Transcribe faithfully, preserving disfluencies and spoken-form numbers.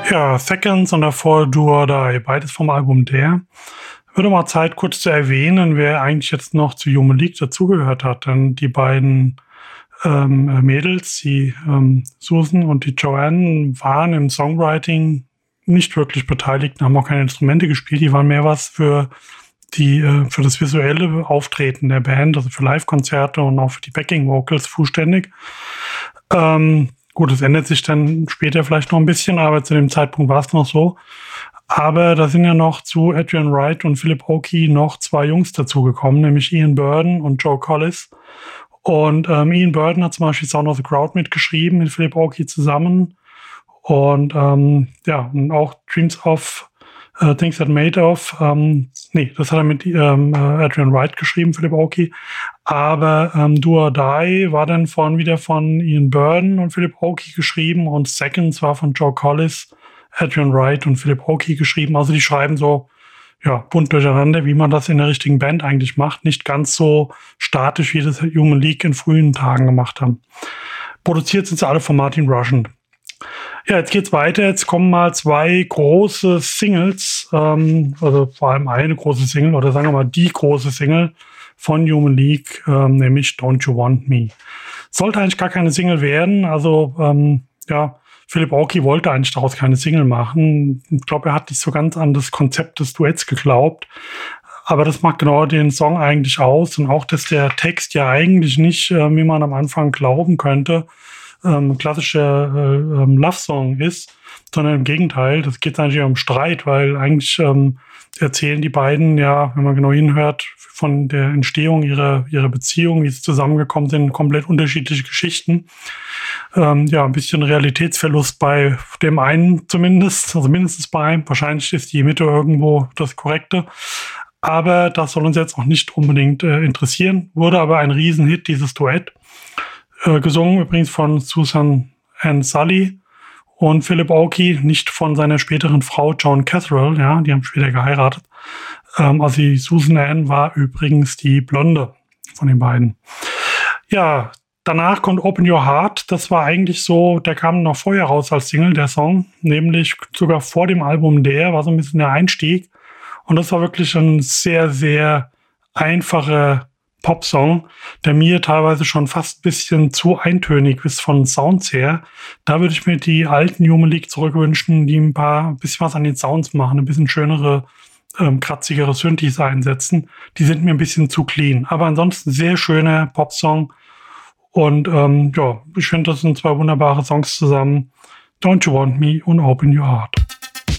Ja, Seconds und davor Do or Die, beides vom Album Dare. Würde mal Zeit, kurz zu erwähnen, wer eigentlich jetzt noch zu Human League dazugehört hat. Denn die beiden ähm, äh, Mädels, die ähm, Susan und die Joanne, waren im Songwriting nicht wirklich beteiligt, haben auch keine Instrumente gespielt. Die waren mehr was für die äh, für das visuelle Auftreten der Band, also für Live-Konzerte und auch für die Backing-Vocals zuständig. Ähm, gut, es ändert sich dann später vielleicht noch ein bisschen, aber zu dem Zeitpunkt war es noch so. Aber da sind ja noch zu Adrian Wright und Philip Oakey noch zwei Jungs dazugekommen, nämlich Ian Burden und Joe Collis. Und ähm, Ian Burden hat zum Beispiel Sound of the Crowd mitgeschrieben, mit Philip Oakey zusammen. Und ähm, ja, und auch Dreams of uh, Things That Made Of. Ähm, nee, das hat er mit ähm, Adrian Wright geschrieben, Philip Oakey. Aber ähm, Do or Die war dann von wieder von Ian Burden und Philip Oakey geschrieben und Seconds war von Joe Collis, Adrian Wright und Philip Oakey geschrieben. Also die schreiben so ja, bunt durcheinander, wie man das in der richtigen Band eigentlich macht. Nicht ganz so statisch, wie das Human League in frühen Tagen gemacht haben. Produziert sind sie alle von Martin Rushent. Ja, jetzt geht's weiter. Jetzt kommen mal zwei große Singles, ähm, also vor allem eine große Single oder sagen wir mal die große Single von Human League, ähm, nämlich Don't You Want Me. Sollte eigentlich gar keine Single werden. Also ähm, ja, Philip Oakey wollte eigentlich daraus keine Single machen. Ich glaube, er hat nicht so ganz an das Konzept des Duetts geglaubt. Aber das macht genau den Song eigentlich aus. Und auch, dass der Text ja eigentlich nicht, äh, wie man am Anfang glauben könnte, ähm, klassischer äh, ähm, Love-Song ist, sondern im Gegenteil, das geht eigentlich um Streit, weil eigentlich ähm, erzählen die beiden ja, wenn man genau hinhört, von der Entstehung ihrer, ihrer Beziehung, wie sie zusammengekommen sind, komplett unterschiedliche Geschichten. Ähm, ja, ein bisschen Realitätsverlust bei dem einen zumindest, also mindestens bei einem. Wahrscheinlich ist die Mitte irgendwo das Korrekte. Aber das soll uns jetzt auch nicht unbedingt äh, interessieren. Wurde aber ein Riesenhit, dieses Duett. Äh, gesungen übrigens von Susan Ann Sully und Philip Oakey, nicht von seiner späteren Frau Joan Catherall, ja, die haben später geheiratet. Ähm, also die Susan Ann war übrigens die Blonde von den beiden. Ja, danach kommt Open Your Heart. Das war eigentlich so, der kam noch vorher raus als Single, der Song, nämlich sogar vor dem Album Der, war so ein bisschen der Einstieg. Und das war wirklich ein sehr, sehr einfacher Popsong, der mir teilweise schon fast ein bisschen zu eintönig ist von Sounds her. Da würde ich mir die alten Human League zurückwünschen, die ein paar ein bisschen was an den Sounds machen, ein bisschen schönere, ähm, kratzigere Synthes einsetzen. Die sind mir ein bisschen zu clean. Aber ansonsten sehr schöner Popsong. Und ähm, ja, ich finde, das sind zwei wunderbare Songs zusammen. Don't You Want Me und Open Your Heart.